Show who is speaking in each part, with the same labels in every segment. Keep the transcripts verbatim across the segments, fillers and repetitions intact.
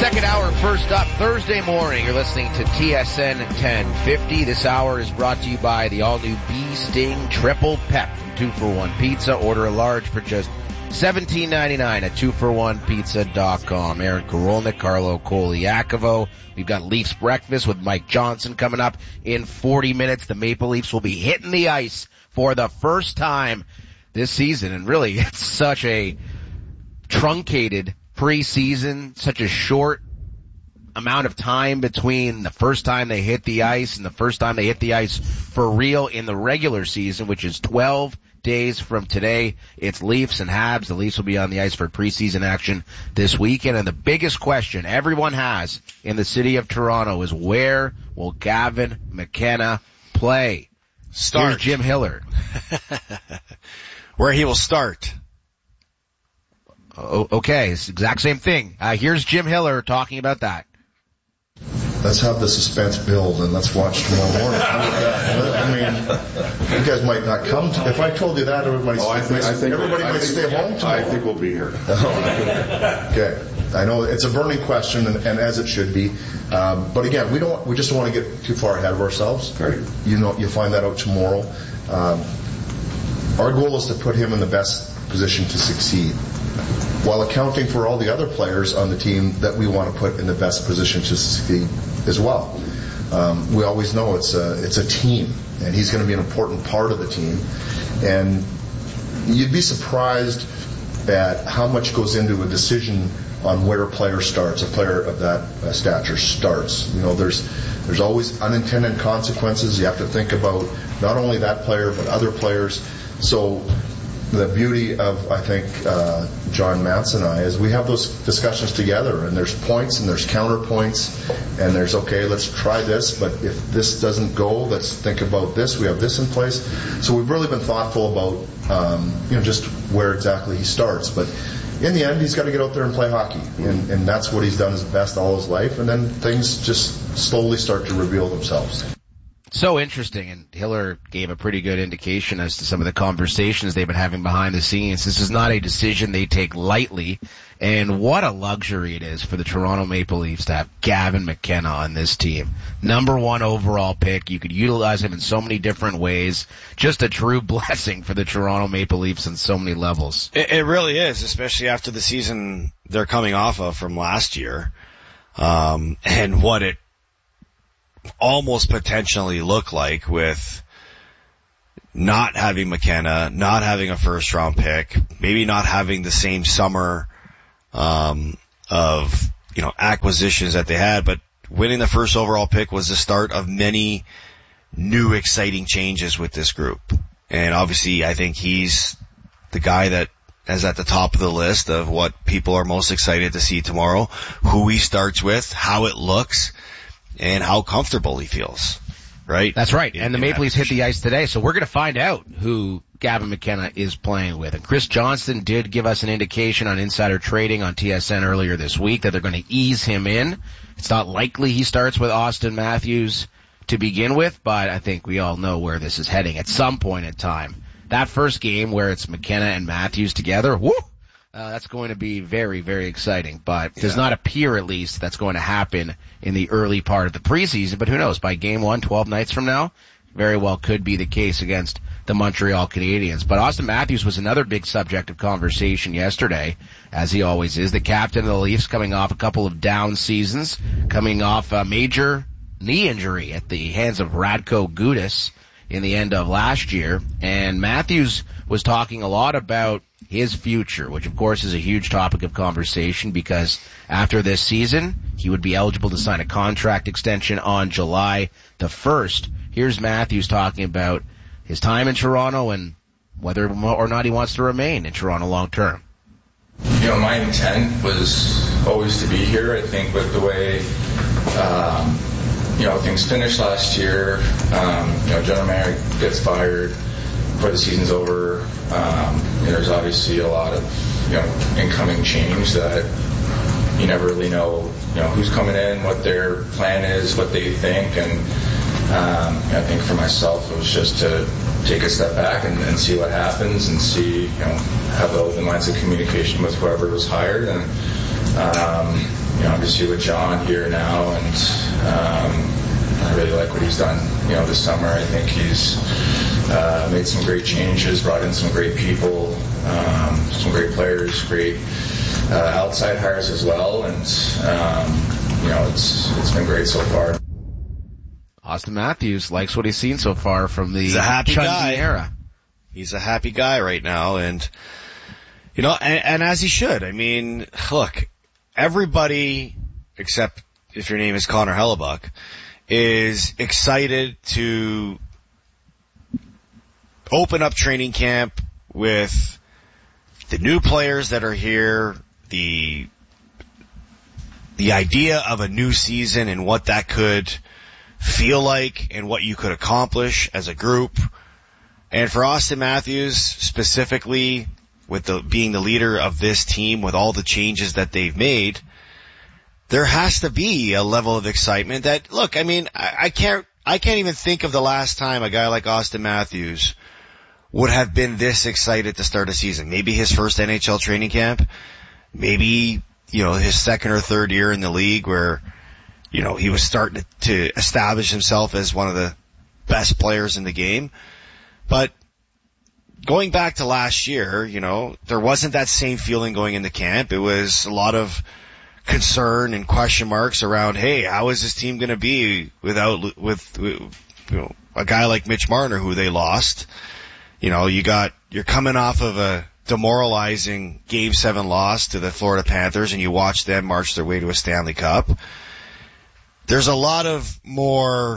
Speaker 1: Second hour, first up, Thursday morning. You're listening to T S N ten fifty. This hour is brought to you by the all-new Bee Sting Triple Pep from two for one Pizza. Order a large for just seventeen ninety-nine at two for one pizza dot com. Aaron Karolnik, Carlo Koliakovo. We've got Leafs breakfast with Mike Johnson coming up in forty minutes. The Maple Leafs will be hitting the ice for the first time this season. And really, it's such a truncated preseason, such a short amount of time between the first time they hit the ice and the first time they hit the ice for real in the regular season, which is twelve days from today. It's Leafs and Habs. The Leafs will be on the ice for preseason action this weekend. And the biggest question everyone has in the city of Toronto is, where will Gavin McKenna play?
Speaker 2: Start.
Speaker 1: Here's Jim Hiller.
Speaker 2: Where he will start.
Speaker 1: Oh, okay, it's the exact same thing. Uh, here's Jim Hiller talking about that.
Speaker 3: Let's have the suspense build and let's watch tomorrow morning. I mean, you guys might not come. To, if I told you that, everybody,
Speaker 4: oh, I think, I think
Speaker 3: everybody
Speaker 4: I
Speaker 3: might
Speaker 4: think,
Speaker 3: stay home tomorrow.
Speaker 4: I think we'll be here.
Speaker 3: Okay. I know it's a burning question, and, and as it should be. Um, but again, we don't. We just don't want to get too far ahead of ourselves.
Speaker 4: Right.
Speaker 3: You know, you'll find that out tomorrow. Um, our goal is to put him in the best position to succeed, while accounting for all the other players on the team that we want to put in the best position to succeed as well. Um, we always know it's a, it's a team, and he's going to be an important part of the team. And you'd be surprised at how much goes into a decision on where a player starts, a player of that uh, stature starts. You know, there's there's always unintended consequences. You have to think about not only that player, but other players. So the beauty of, I think, uh, John Matz and I is we have those discussions together, and there's points and there's counterpoints, and there's, okay, let's try this, but if this doesn't go, let's think about this. We have this in place. So we've really been thoughtful about, um, you know, just where exactly he starts. But in the end, he's got to get out there and play hockey, and, and that's what he's done his best all his life, and then things just slowly start to reveal themselves.
Speaker 1: So interesting, and Hiller gave a pretty good indication as to some of the conversations they've been having behind the scenes. This is not a decision they take lightly, and what a luxury it is for the Toronto Maple Leafs to have Gavin McKenna on this team. Number one overall pick. You could utilize him in so many different ways. Just a true blessing for the Toronto Maple Leafs on so many levels.
Speaker 2: It, it really is, especially after the season they're coming off of from last year, um, and what it almost potentially look like with not having McKenna, not having a first round pick, maybe not having the same summer um of, you know, acquisitions that they had, but winning the first overall pick was the start of many new exciting changes with this group. And obviously I think he's the guy that is at the top of the list of what people are most excited to see tomorrow, who he starts with, how it looks, and how comfortable he feels, right?
Speaker 1: That's right.
Speaker 2: In,
Speaker 1: and the Maple Leafs hit the ice today, so we're going to find out who Gavin McKenna is playing with. And Chris Johnston did give us an indication on insider trading on T S N earlier this week that they're going to ease him in. It's not likely he starts with Austin Matthews to begin with, but I think we all know where this is heading at some point in time. That first game where it's McKenna and Matthews together, whoo! Uh, that's going to be very, very exciting, but it does not appear, at least, that's going to happen in the early part of the preseason. But who knows? By game one, twelve nights from now, very well could be the case against the Montreal Canadiens. But Austin Matthews was another big subject of conversation yesterday, as he always is. The captain of the Leafs coming off a couple of down seasons, coming off a major knee injury at the hands of Radko Gudas in the end of last year. And Matthews was talking a lot about his future, which of course is a huge topic of conversation because after this season, he would be eligible to sign a contract extension on July the first. Here's Matthews talking about his time in Toronto and whether or not he wants to remain in Toronto long term.
Speaker 5: You know, my intent was always to be here. I think with the way, um, you know, things finished last year, um, you know, general manager gets fired before the season's over. Um, you know, there's obviously a lot of, you know, incoming change that you never really know, you know, who's coming in, what their plan is, what they think, and um, I think for myself it was just to take a step back and, and see what happens and see, you know, have the open lines of communication with whoever was hired, and um, you know, obviously with John here now, and um, I really like what he's done, you know, this summer. I think he's uh, made some great changes, brought in some great people, um, some great players, great uh, outside hires as well, and um, you know, it's it's been great so far.
Speaker 1: Auston Matthews likes what he's seen so far from the
Speaker 2: He's a happy
Speaker 1: Chunky
Speaker 2: guy.
Speaker 1: era.
Speaker 2: He's a happy guy right now, and you know, and, and as he should. I mean, look, everybody except if your name is Connor Hellebuck is excited to open up training camp with the new players that are here, the the idea of a new season and what that could feel like and what you could accomplish as a group. And for Auston Matthews specifically, with the being the leader of this team, with all the changes that they've made, there has to be a level of excitement that, look, I mean, I, I can't, I can't even think of the last time a guy like Auston Matthews would have been this excited to start a season. Maybe his first N H L training camp, maybe, you know, his second or third year in the league where, you know, he was starting to, to establish himself as one of the best players in the game. But going back to last year, you know, there wasn't that same feeling going into camp. It was a lot of concern and question marks around, hey, how is this team going to be without, with, with, you know, a guy like Mitch Marner who they lost? You know, you got, you're coming off of a demoralizing Game seven loss to the Florida Panthers, and you watch them march their way to a Stanley Cup. There's a lot of more,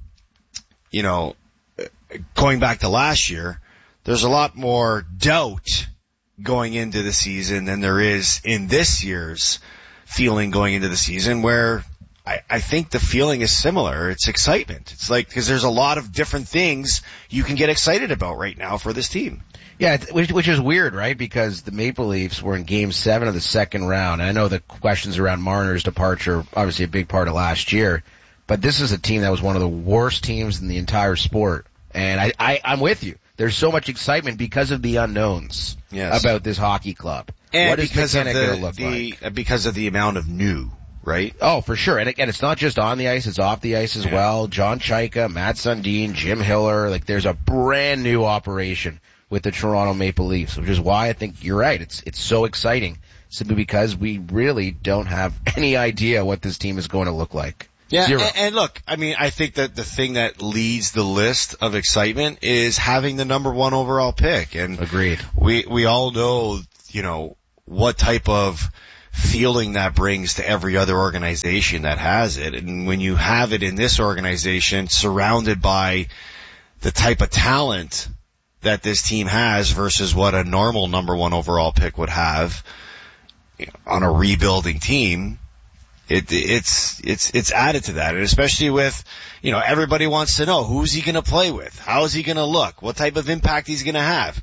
Speaker 2: you know, going back to last year, there's a lot more doubt going into the season than there is in this year's feeling going into the season, where I, I think the feeling is similar. It's excitement. It's like, because there's a lot of different things you can get excited about right now for this team.
Speaker 1: Yeah, which, which is weird, right? Because the Maple Leafs were in Game seven of the second round. And I know the questions around Marner's departure, obviously a big part of last year, but this is a team that was one of the worst teams in the entire sport. And I, I, I'm with you. There's so much excitement because of the unknowns
Speaker 2: yes.
Speaker 1: about this hockey club.
Speaker 2: And
Speaker 1: what is
Speaker 2: because of
Speaker 1: McKinnon
Speaker 2: the,
Speaker 1: going to look
Speaker 2: the
Speaker 1: like?
Speaker 2: because of the amount of new, right?
Speaker 1: Oh, for sure. And again, it's not just on the ice, it's off the ice as
Speaker 2: yeah.
Speaker 1: well. John Chaika, Matt Sundin, Jim Hiller, like there's a brand new operation with the Toronto Maple Leafs, which is why I think you're right. It's, it's so exciting simply because we really don't have any idea what this team is going to look like.
Speaker 2: Yeah,
Speaker 1: Zero.
Speaker 2: and, and look, I mean, I think that the thing that leads the list of excitement is having the number one overall pick. And
Speaker 1: agreed.
Speaker 2: We, we all know, you know, what type of feeling that brings to every other organization that has it. And when you have it in this organization surrounded by the type of talent that this team has versus what a normal number one overall pick would have, you know, on a rebuilding team, It, it's, it's, it's added to that. And especially with, you know, everybody wants to know who's he going to play with? How is he going to look? What type of impact he's going to have?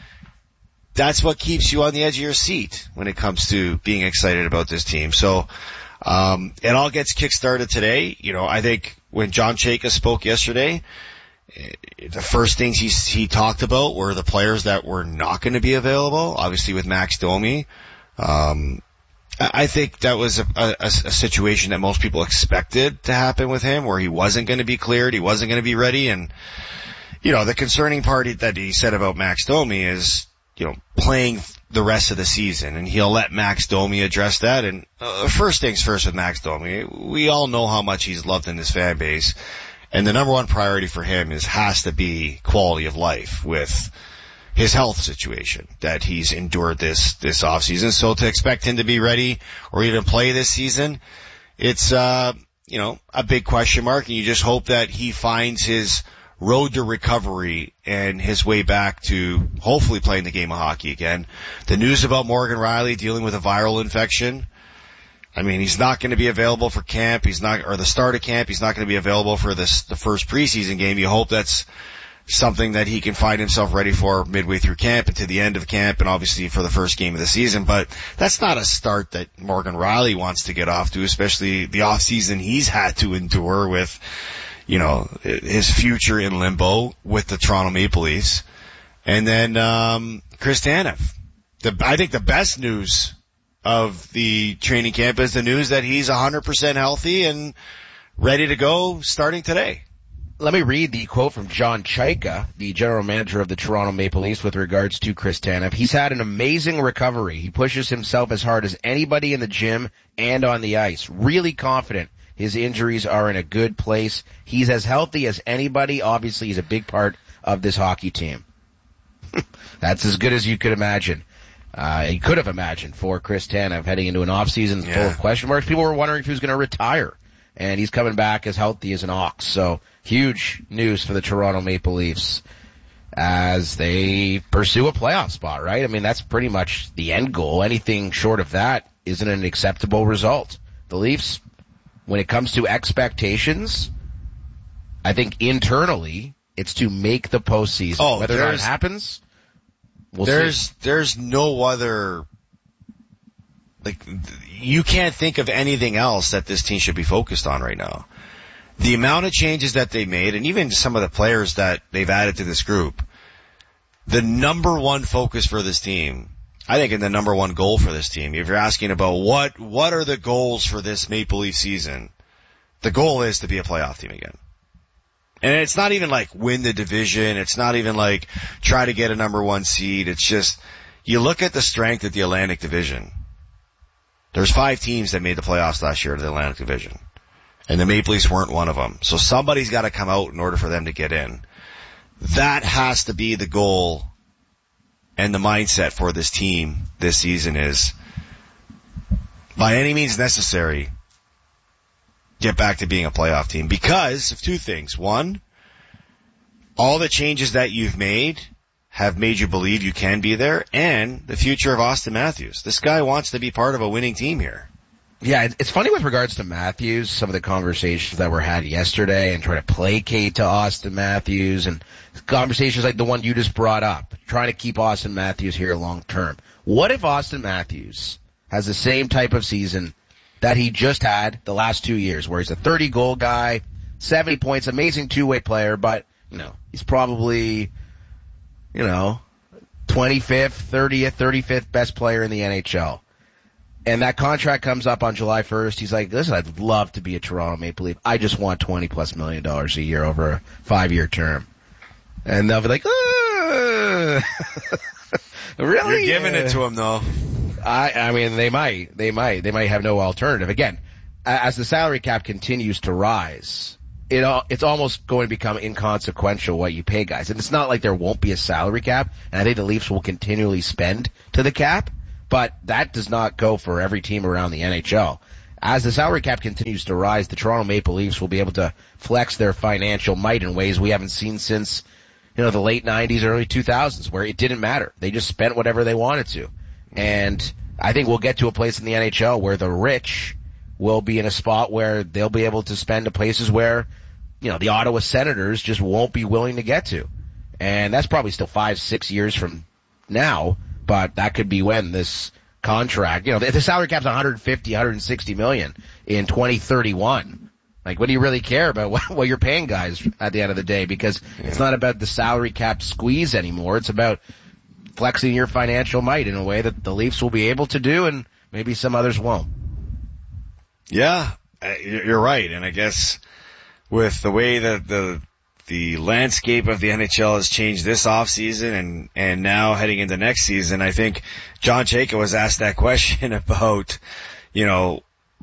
Speaker 2: That's what keeps you on the edge of your seat when it comes to being excited about this team. So, um, it all gets kickstarted today. You know, I think when John Chaika spoke yesterday, the first things he, he talked about were the players that were not going to be available, obviously with Max Domi. Um, I think that was a, a, a situation that most people expected to happen with him, where he wasn't going to be cleared, he wasn't going to be ready. And, you know, the concerning part that he said about Max Domi is, you know, playing the rest of the season, and he'll let Max Domi address that. And uh, first things first with Max Domi, we all know how much he's loved in this fan base, and the number one priority for him is has to be quality of life with his health situation that he's endured this, this offseason. So to expect him to be ready or even play this season, it's, uh, you know, a big question mark, and you just hope that he finds his road to recovery and his way back to hopefully playing the game of hockey again. The news about Morgan Rielly dealing with a viral infection, I mean, he's not going to be available for camp. He's not, or the start of camp. He's not going to be available for this, the first preseason game. You hope that's something that he can find himself ready for midway through camp and to the end of camp, and obviously for the first game of the season. But that's not a start that Morgan Rielly wants to get off to, especially the off season he's had to endure with, you know, his future in limbo with the Toronto Maple Leafs. And then, um, Chris Tanev. The, I think the best news of the training camp is the news that he's one hundred percent healthy and ready to go starting today.
Speaker 1: Let me read the quote from John Chayka, the general manager of the Toronto Maple Leafs, with regards to Chris Tanev. He's had an amazing recovery. He pushes himself as hard as anybody in the gym and on the ice. Really confident his injuries are in a good place. He's as healthy as anybody. Obviously, he's a big part of this hockey team. That's as good as you could imagine. Uh, you could have imagined for Chris Tanev heading into an off-season yeah. full of question marks. People were wondering if he was going to retire. And he's coming back as healthy as an ox. So huge news for the Toronto Maple Leafs as they pursue a playoff spot, right? I mean, that's pretty much the end goal. Anything short of that isn't an acceptable result. The Leafs, when it comes to expectations, I think internally it's to make the postseason.
Speaker 2: Oh,
Speaker 1: Whether that happens, we'll
Speaker 2: there's,
Speaker 1: see.
Speaker 2: There's no other... Like, you can't think of anything else that this team should be focused on right now. The amount of changes that they made, and even some of the players that they've added to this group, the number one focus for this team, I think, and the number one goal for this team, if you're asking about what, what are the goals for this Maple Leaf season, the goal is to be a playoff team again. And it's not even like win the division. It's not even like try to get a number one seed. It's just, you look at the strength of the Atlantic Division. There's five teams that made the playoffs last year to the Atlantic Division. And the Maple Leafs weren't one of them. So somebody's got to come out in order for them to get in. That has to be the goal and the mindset for this team this season is, by any means necessary, get back to being a playoff team because of two things. One, all the changes that you've made have made you believe you can be there, and the future of Austin Matthews. This guy wants to be part of a winning team here.
Speaker 1: Yeah, it's funny with regards to Matthews, some of the conversations that were had yesterday and trying to placate to Austin Matthews and conversations like the one you just brought up, trying to keep Austin Matthews here long term. What if Austin Matthews has the same type of season that he just had the last two years, where he's a thirty goal guy, seventy points, amazing two-way player, but, you know, he's probably, you know, twenty-fifth, thirtieth, thirty-fifth best player in the N H L. And that contract comes up on July first. He's like, listen, I'd love to be a Toronto Maple Leaf. I just want twenty plus million dollars a year over a five-year term. And they'll be like, uh, really?
Speaker 2: You're giving it to him, though.
Speaker 1: I, I mean, they might. They might. They might have no alternative. Again, as the salary cap continues to rise, It, it's almost going to become inconsequential what you pay guys. And it's not like there won't be a salary cap, and I think the Leafs will continually spend to the cap, but that does not go for every team around the N H L. As the salary cap continues to rise, the Toronto Maple Leafs will be able to flex their financial might in ways we haven't seen since, you know, the late nineties, early two thousands, where it didn't matter. They just spent whatever they wanted to. And I think we'll get to a place in the N H L where the rich will be in a spot where they'll be able to spend to places where, you know, the Ottawa Senators just won't be willing to get to. And that's probably still five, six years from now, but that could be when this contract, you know, if the salary cap's one hundred fifty, one hundred sixty million in twenty thirty-one. Like, what do you really care about what, what you're paying guys at the end of the day? Because yeah. It's not about the salary cap squeeze anymore. It's about flexing your financial might in a way that the Leafs will be able to do and maybe some others won't.
Speaker 2: Yeah, you're right. And I guess with the way that the the landscape of the N H L has changed this offseason and, and now heading into next season, I think John Chayka was asked that question about, you know,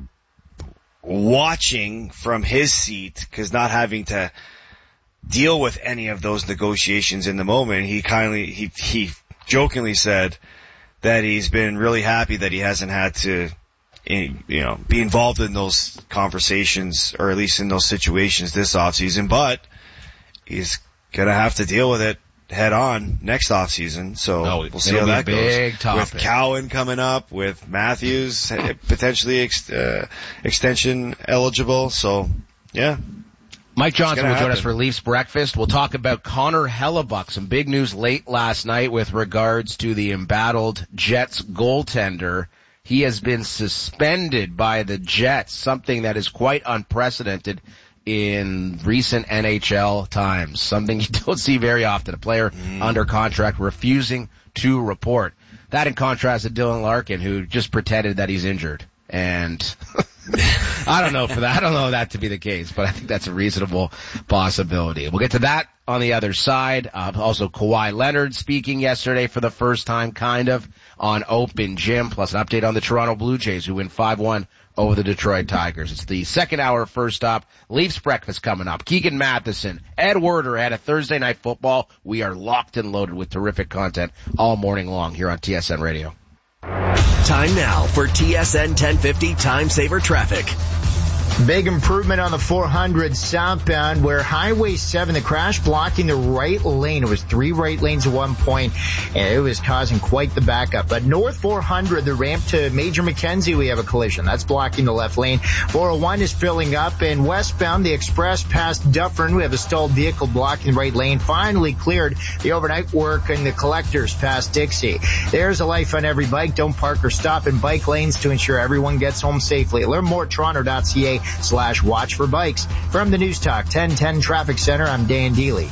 Speaker 2: watching from his seat, because not having to deal with any of those negotiations in the moment. He kindly, he, he jokingly said that he's been really happy that he hasn't had to, you know, be involved in those conversations, or at least in those situations this offseason, but he's gonna have to deal with it head on next offseason. So no, we'll see how that goes.
Speaker 1: Topic.
Speaker 2: With Cowan coming up, with Matthews potentially ex- uh, extension eligible. So yeah.
Speaker 1: Mike Johnson will join us for Leafs Breakfast. We'll talk about Connor Hellebuyck. Some big news late last night with regards to the embattled Jets goaltender. He has been suspended by the Jets, something that is quite unprecedented in recent N H L times, something you don't see very often, a player mm. under contract refusing to report. That in contrast to Dylan Larkin, who just pretended that he's injured. And I don't know for that. I don't know that to be the case, but I think that's a reasonable possibility. We'll get to that on the other side. Uh, also, Kawhi Leonard speaking yesterday for the first time, kind of, on Open Gym, plus an update on the Toronto Blue Jays, who win five one over the Detroit Tigers. It's the second hour first stop. Leafs breakfast coming up. Keegan Matheson, Ed Werder ahead of Thursday Night Football. We are locked and loaded with terrific content all morning long here on T S N Radio.
Speaker 4: Time now for T S N ten fifty Time Saver Traffic.
Speaker 6: Big improvement on the four hundred southbound where Highway seven, the crash blocking the right lane. It was three right lanes at one point, and it was causing quite the backup. But north four hundred, the ramp to Major Mackenzie, we have a collision. That's blocking the left lane. four oh one is filling up, and westbound, the express past Dufferin, we have a stalled vehicle blocking the right lane. Finally cleared the overnight work in the collectors past Dixie. There's a life on every bike. Don't park or stop in bike lanes to ensure everyone gets home safely. Learn more at toronto dot c a slash watch for bikes. From the News Talk ten ten Traffic Center, I'm Dan Deely.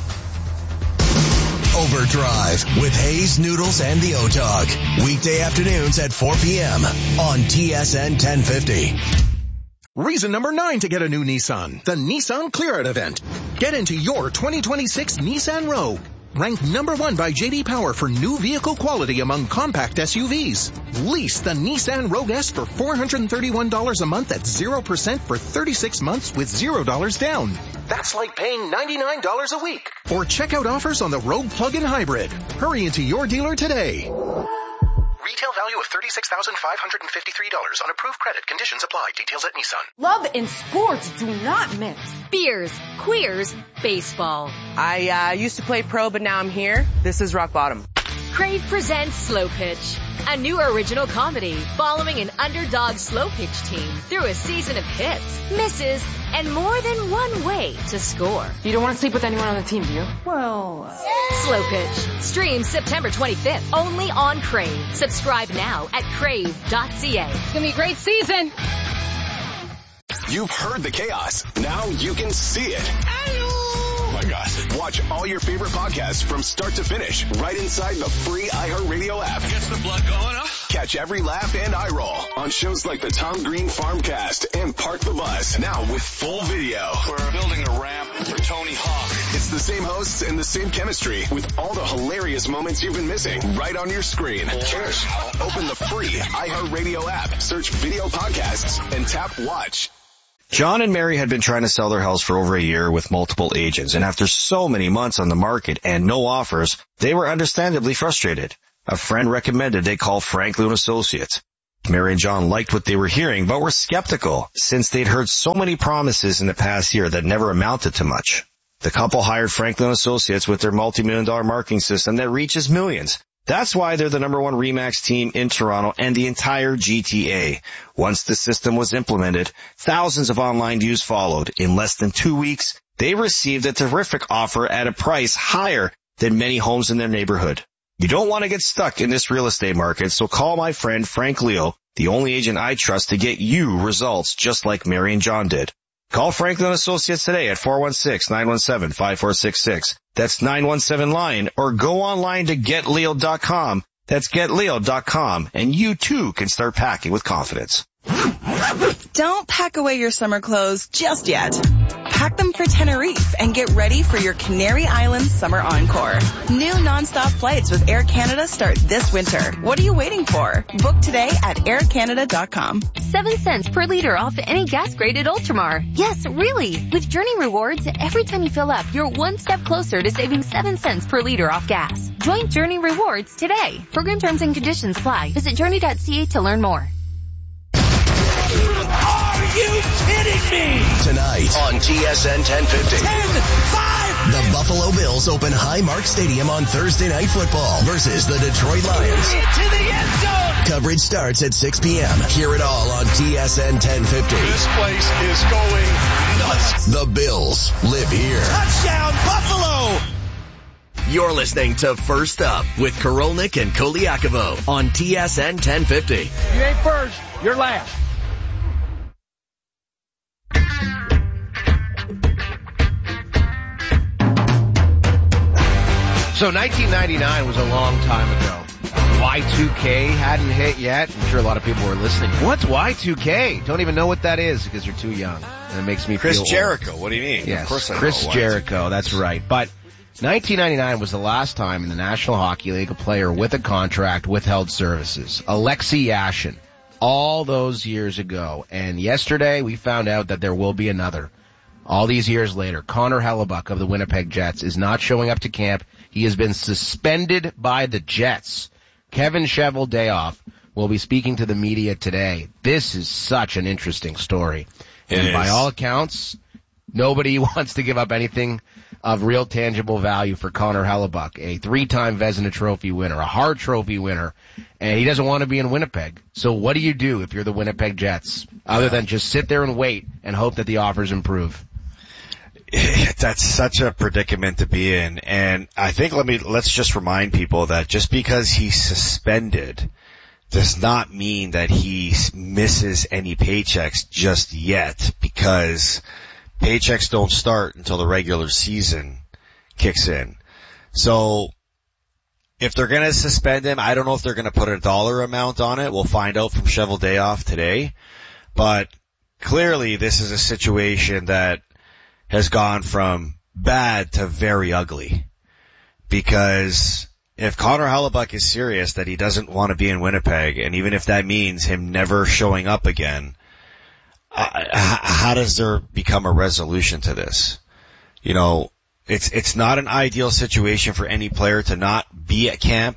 Speaker 4: Overdrive with Hayes, Noodles, and the O-Dog. Weekday afternoons at four p.m. on T S N ten fifty.
Speaker 7: Reason number nine to get a new Nissan. The Nissan Clear Out event. Get into your twenty twenty-six Nissan Rogue. Ranked number one by J D Power for new vehicle quality among compact S U Vs. Lease the Nissan Rogue S for four hundred thirty-one dollars a month at zero percent for thirty-six months with zero dollars down. That's like paying ninety-nine dollars a week. Or check out offers on the Rogue Plug-in Hybrid. Hurry into your dealer today. Retail value of thirty-six thousand five hundred fifty-three dollars on approved credit. Conditions apply. Details at Nissan.
Speaker 8: Love and sports do not mix.
Speaker 9: Beers, queers, baseball.
Speaker 10: I uh, used to play pro, but now I'm here. This is rock bottom.
Speaker 9: Crave presents Slow Pitch, a new original comedy following an underdog slow pitch team through a season of hits, misses, and more than one way to score.
Speaker 8: You don't want to sleep with anyone on the team, do you? Well...
Speaker 9: Slow Pitch. Stream September twenty-fifth, only on Crave. Subscribe now at crave dot c a.
Speaker 8: It's going to be a great season.
Speaker 11: You've heard the chaos. Now you can see it. Oh my gosh. Watch all your favorite podcasts from start to finish right inside the free iHeartRadio app.
Speaker 12: Gets the blood going, huh?
Speaker 11: Catch every laugh and eye roll on shows like the Tom Green Farmcast and Park the Bus. Now with full video.
Speaker 12: We're building a ramp for Tony Hawk.
Speaker 11: It's the same hosts and the same chemistry with all the hilarious moments you've been missing right on your screen. Cheers. Open the free iHeartRadio app, search video podcasts, and tap watch.
Speaker 2: John and Mary had been trying to sell their house for over a year with multiple agents, and after so many months on the market and no offers, they were understandably frustrated. A friend recommended they call Franklin Associates. Mary and John liked what they were hearing, but were skeptical since they'd heard so many promises in the past year that never amounted to much. The couple hired Franklin Associates with their multi-million dollar marketing system that reaches millions. That's why they're the number one RE/MAX team in Toronto and the entire G T A. Once the system was implemented, thousands of online views followed. In less than two weeks, they received a terrific offer at a price higher than many homes in their neighborhood. You don't want to get stuck in this real estate market, so call my friend Frank Leo, the only agent I trust to get you results just like Mary and John did. Call Franklin Associates today at four one six, nine one seven, five four six six. That's nine one seven line, or go online to get leo dot com. That's get leo dot com, and you too can start packing with confidence.
Speaker 13: Don't pack away your summer clothes just yet. Pack them for Tenerife and get ready for your Canary Islands summer encore. New nonstop flights with Air Canada start this winter. What are you waiting for? Book today at air canada dot com.
Speaker 9: Seven cents per liter off any gas grade at Ultramar. Yes, really. With Journey Rewards, every time you fill up, you're one step closer to saving seven cents per liter off gas. Join Journey Rewards today. Program terms and conditions apply. Visit journey dot c a to learn more.
Speaker 12: Are you kidding me?
Speaker 4: Tonight on T S N ten fifty.
Speaker 12: ten five.
Speaker 4: The Buffalo Bills open Highmark Stadium on Thursday Night Football versus the Detroit Lions.
Speaker 12: Into the end zone.
Speaker 4: Coverage starts at six p.m. Hear it all on T S N ten fifty.
Speaker 12: This place is going nuts.
Speaker 4: The Bills live here.
Speaker 12: Touchdown, Buffalo.
Speaker 4: You're listening to First Up with Korolnik and Koliakovo on T S N ten fifty.
Speaker 14: You ain't first, you're last.
Speaker 1: So nineteen ninety-nine was a long time ago. Y two K hadn't hit yet. I'm sure a lot of people were listening. What's Y two K? Don't even know what that is because you're too young. And it makes me
Speaker 2: Chris
Speaker 1: feel
Speaker 2: Jericho.
Speaker 1: old.
Speaker 2: What do you mean?
Speaker 1: Yes,
Speaker 2: of course I
Speaker 1: Chris
Speaker 2: know
Speaker 1: Jericho. That's right. But nineteen ninety-nine was the last time in the National Hockey League a player with a contract withheld services. Alexei Yashin. All those years ago. And yesterday we found out that there will be another. All these years later, Connor Hellebuyck of the Winnipeg Jets is not showing up to camp. He has been suspended by the Jets. Kevin Cheveldayoff will be speaking to the media today. This is such an interesting story.
Speaker 2: It
Speaker 1: and
Speaker 2: is.
Speaker 1: by all accounts, nobody wants to give up anything of real tangible value for Connor Hellebuyck, a three-time Vezina Trophy winner, a Hart Trophy winner, and he doesn't want to be in Winnipeg. So what do you do if you're the Winnipeg Jets, other than just sit there and wait and hope that the offers improve?
Speaker 2: That's such a predicament to be in. And I think let me, let's just remind people that just because he's suspended does not mean that he misses any paychecks just yet, because paychecks don't start until the regular season kicks in. So if they're going to suspend him, I don't know if they're going to put a dollar amount on it. We'll find out from Cheveldayoff today. But clearly this is a situation that has gone from bad to very ugly, because if Connor Hellebuyck is serious that he doesn't want to be in Winnipeg, and even if that means him never showing up again, uh, how does there become a resolution to this? You know, it's it's not an ideal situation for any player to not be at camp.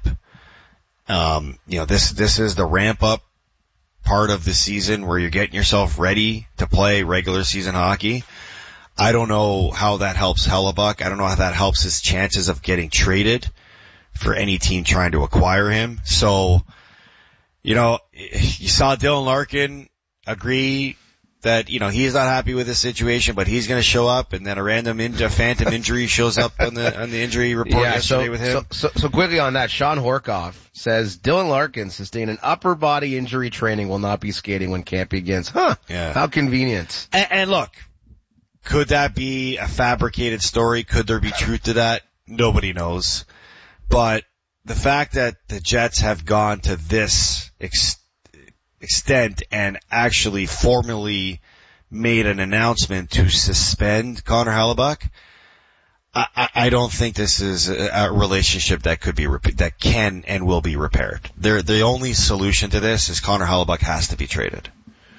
Speaker 2: Um, you know, this this is the ramp up part of the season where you're getting yourself ready to play regular season hockey. I don't know how that helps Hellebuyck. I don't know how that helps his chances of getting traded for any team trying to acquire him. So, you know, you saw Dylan Larkin agree that, you know, he's not happy with this situation, but he's going to show up, and then a random in- a phantom injury shows up on the on the injury report
Speaker 1: yeah,
Speaker 2: yesterday
Speaker 1: so,
Speaker 2: with him.
Speaker 1: So, so, so quickly on that, Sean Horkoff says Dylan Larkin sustained an upper body injury, training, will not be skating when camp begins. Huh.
Speaker 2: Yeah.
Speaker 1: How convenient.
Speaker 2: And, and look, could that be a fabricated story? Could there be truth to that? Nobody knows. But the fact that the Jets have gone to this ex- extent and actually formally made an announcement to suspend Connor Hellebuyck, I, I, I don't think this is a, a relationship that could be rep- that can and will be repaired. They're, the only solution to this is Connor Hellebuyck has to be traded.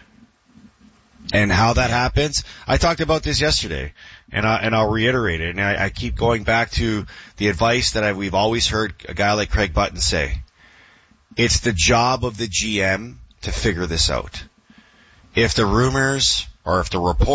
Speaker 2: And how that happens, I talked about this yesterday, and I, and I'll reiterate it. And I, I keep going back to the advice that I, we've always heard a guy like Craig Button say. It's the job of the G M to figure this out. If the rumors or if the report